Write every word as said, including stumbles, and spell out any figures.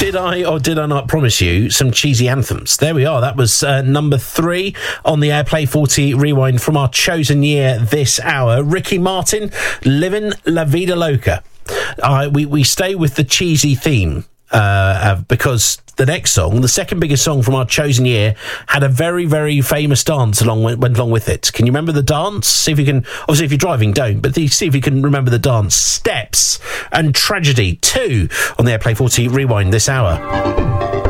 Did I or did I not promise you some cheesy anthems? There we are. That was uh, number three on the Airplay forty Rewind from our chosen year this hour. Ricky Martin, Livin' La Vida Loca. Uh, we, we stay with the cheesy theme uh, uh, because the next song, the second biggest song from our chosen year, had a very, very famous dance along went along with it. Can you remember the dance? See if you can. Obviously, if you're driving, don't. But see if you can remember the dance. Steps and Tragedy two on the Airplay forty Rewind this hour.